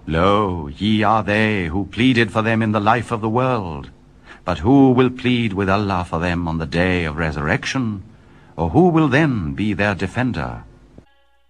Lo, ye are they who pleaded for them in the life of the world. But who will plead with Allah for them on the day of resurrection? Or who will then be their defender?